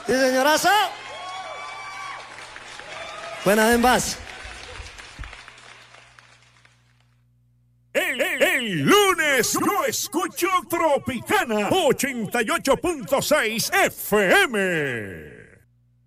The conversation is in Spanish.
Sí, señorazo. Buenas ambas. El lunes yo escucho Tropicana 88.6 FM.